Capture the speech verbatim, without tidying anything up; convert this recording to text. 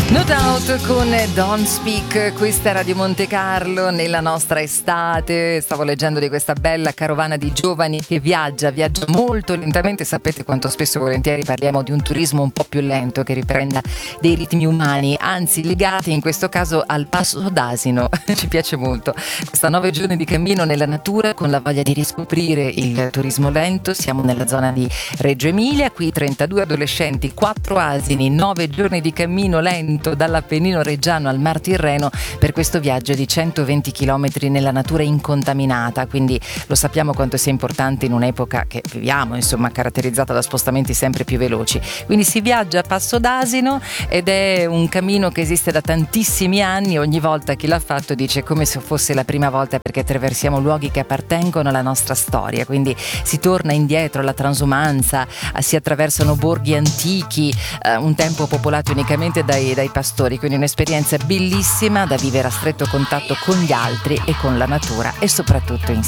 No Doubt con Don't Speak, questa è Radio Monte Carlo nella nostra estate. Stavo leggendo di questa bella carovana di giovani che viaggia, viaggia molto lentamente. Sapete quanto spesso e volentieri parliamo di un turismo un po' più lento che riprenda dei ritmi umani, anzi legati in questo caso al Passo d'Asino. Ci piace molto questa nove giorni di cammino nella natura con la voglia di riscoprire il turismo lento. Siamo nella zona di Reggio Emilia, qui trentadue adolescenti, quattro asini, nove giorni di cammino lento dall'Appennino reggiano al Mar Tirreno per questo viaggio di centoventi chilometri nella natura incontaminata. Quindi lo sappiamo quanto sia importante in un'epoca che viviamo, insomma, caratterizzata da spostamenti sempre più veloci. Quindi si viaggia a passo d'asino ed è un cammino che esiste da tantissimi anni. Ogni volta chi l'ha fatto dice come se fosse la prima volta, perché attraversiamo luoghi che appartengono alla nostra storia. Quindi si torna indietro alla transumanza, si attraversano borghi antichi, eh, un tempo popolato unicamente dai, dai pastori, quindi un'esperienza bellissima da vivere a stretto contatto con gli altri e con la natura e soprattutto insieme.